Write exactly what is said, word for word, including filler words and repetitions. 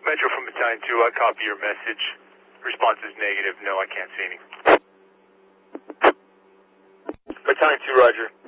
Metro from Battalion two, I copy your message. Response is negative. No, I can't see any. Battalion two, roger.